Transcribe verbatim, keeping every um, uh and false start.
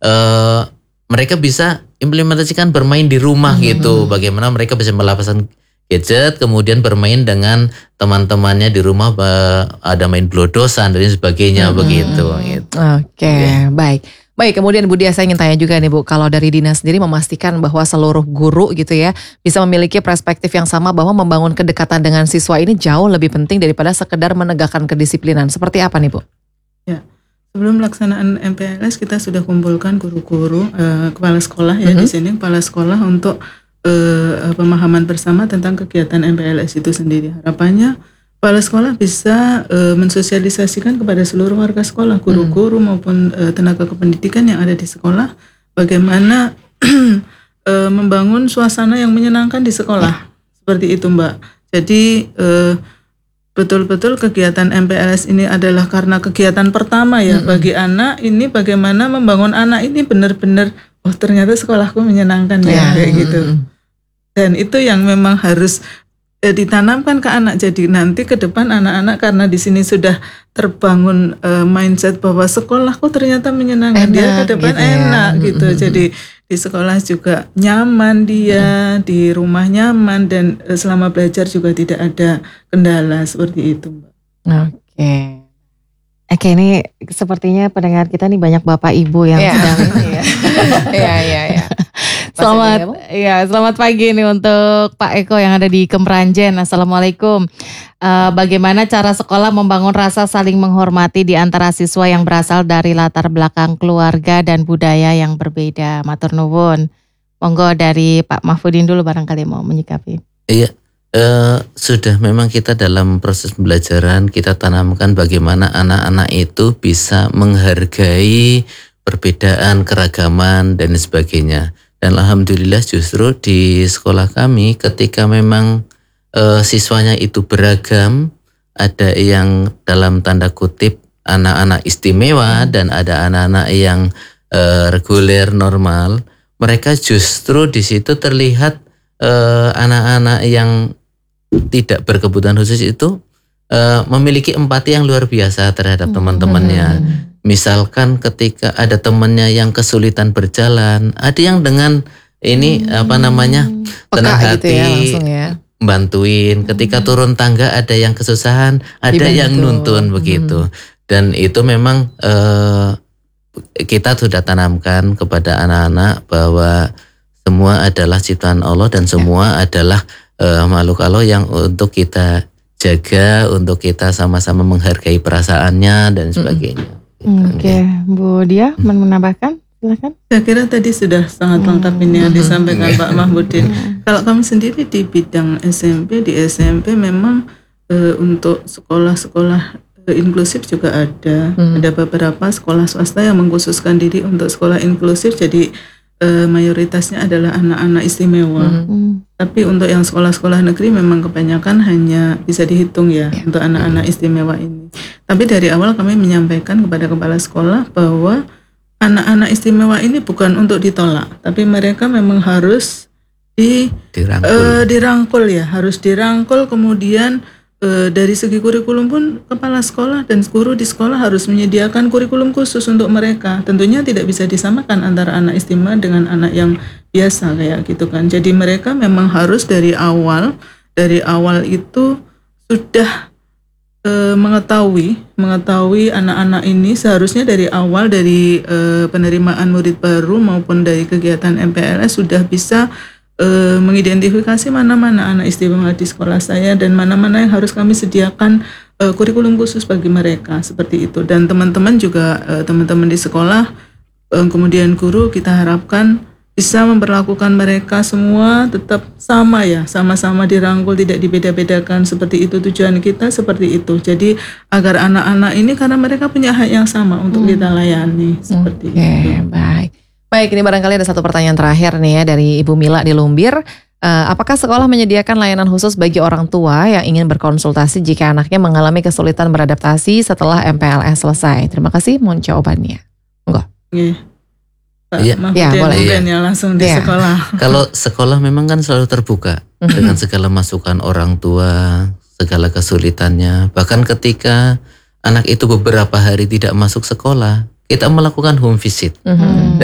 uh, mereka bisa implementasikan bermain di rumah hmm. gitu. Bagaimana mereka bisa melepaskan gadget, kemudian bermain dengan teman-temannya di rumah, ada main blodosan dan sebagainya hmm. begitu. Gitu. Oke, okay, yeah. baik. Baik, kemudian Bu Dia, saya ingin tanya juga nih Bu, kalau dari dinas sendiri memastikan bahwa seluruh guru gitu ya bisa memiliki perspektif yang sama bahwa membangun kedekatan dengan siswa ini jauh lebih penting daripada sekedar menegakkan kedisiplinan. Seperti apa nih Bu? Ya, sebelum pelaksanaan M P L S kita sudah kumpulkan guru-guru, uh, kepala sekolah ya mm-hmm. di sini kepala sekolah untuk uh, pemahaman bersama tentang kegiatan M P L S itu sendiri. Harapannya kepala sekolah bisa uh, mensosialisasikan kepada seluruh warga sekolah, guru-guru hmm. maupun uh, tenaga kependidikan yang ada di sekolah, bagaimana uh, membangun suasana yang menyenangkan di sekolah. Seperti itu Mbak. Jadi uh, betul-betul kegiatan M P L S ini adalah karena kegiatan pertama ya hmm. bagi anak ini, bagaimana membangun anak ini benar-benar, oh ternyata sekolahku menyenangkan ya, ya kayak gitu. Dan itu yang memang harus ditanamkan ke anak. Jadi nanti ke depan anak-anak karena di sini sudah terbangun uh, mindset bahwa sekolahku ternyata menyenangkan, enak, dia ke depan gitu enak ya. gitu. Mm-hmm. Jadi di sekolah juga nyaman dia, mm-hmm. di rumah nyaman, dan uh, selama belajar juga tidak ada kendala seperti itu, Mbak. Oke. Okay. Oke, ini sepertinya pendengar kita nih banyak bapak ibu yang yeah. sedang ini ya. Iya, iya, iya. Selamat ya, selamat pagi nih untuk Pak Eko yang ada di Kemranjen. Assalamualaikum. Uh, bagaimana cara sekolah membangun rasa saling menghormati di antara siswa yang berasal dari latar belakang keluarga dan budaya yang berbeda? Matur nuwun. Monggo dari Pak Mahfudin dulu barangkali mau menyikapi. Iya, uh, sudah memang kita dalam proses pembelajaran kita tanamkan bagaimana anak-anak itu bisa menghargai perbedaan, keragaman dan sebagainya. Dan alhamdulillah justru di sekolah kami ketika memang e, siswanya itu beragam, ada yang dalam tanda kutip anak-anak istimewa dan ada anak-anak yang e, reguler normal, mereka justru di situ terlihat e, anak-anak yang tidak berkebutuhan khusus itu e, memiliki empati yang luar biasa terhadap hmm. teman-temannya. Misalkan ketika ada temannya yang kesulitan berjalan, ada yang dengan ini hmm. apa namanya senang hati gitu ya, langsung ya. Bantuin. Ketika hmm. turun tangga ada yang kesusahan, ada Dibantu. yang nuntun begitu. Hmm. Dan itu memang eh, kita sudah tanamkan kepada anak-anak bahwa semua adalah ciptaan Allah dan semua ya. adalah eh, makhluk Allah yang untuk kita jaga, untuk kita sama-sama menghargai perasaannya dan sebagainya. Hmm. Oke, okay. Bu Dia mau menambahkan, silakan. Saya kira tadi sudah sangat lengkap ini yang disampaikan Pak Mahmudin. Kalau kami sendiri di bidang S M P, di S M P memang e, untuk sekolah-sekolah e, inklusif juga ada. Hmm. Ada beberapa sekolah swasta yang mengkhususkan diri untuk sekolah inklusif, jadi e, mayoritasnya adalah anak-anak istimewa. Hmm. Tapi untuk yang sekolah-sekolah negeri memang kebanyakan hanya bisa dihitung ya, ya. untuk anak-anak istimewa ini. Tapi dari awal kami menyampaikan kepada kepala sekolah bahwa anak-anak istimewa ini bukan untuk ditolak, tapi mereka memang harus di, dirangkul. Uh, dirangkul ya, harus dirangkul. Kemudian uh, dari segi kurikulum pun kepala sekolah dan guru di sekolah harus menyediakan kurikulum khusus untuk mereka. Tentunya tidak bisa disamakan antara anak istimewa dengan anak yang biasa kayak gitu kan. Jadi mereka memang harus dari awal, dari awal itu sudah E, mengetahui mengetahui anak-anak ini seharusnya dari awal, dari e, penerimaan murid baru maupun dari kegiatan M P L S sudah bisa e, mengidentifikasi mana-mana anak istimewa di sekolah saya dan mana-mana yang harus kami sediakan e, kurikulum khusus bagi mereka seperti itu. Dan teman-teman juga e, teman-teman di sekolah e, kemudian guru kita harapkan bisa memperlakukan mereka semua tetap sama ya, sama-sama dirangkul, tidak dibeda-bedakan. Seperti itu tujuan kita, seperti itu. Jadi agar anak-anak ini karena mereka punya hak yang sama untuk hmm. kita layani seperti okay, itu. Baik, baik. Ini barangkali ada satu pertanyaan terakhir nih ya dari Ibu Mila di Lumbir. Uh, apakah sekolah menyediakan layanan khusus bagi orang tua yang ingin berkonsultasi jika anaknya mengalami kesulitan beradaptasi setelah M P L S selesai? Terima kasih, mohon jawabannya. Enggak. Yeah. Iya, ya, boleh ya, langsung di ya. sekolah. Kalau sekolah memang kan selalu terbuka dengan segala masukan orang tua, segala kesulitannya. Bahkan ketika anak itu beberapa hari tidak masuk sekolah, kita melakukan home visit. Mm-hmm.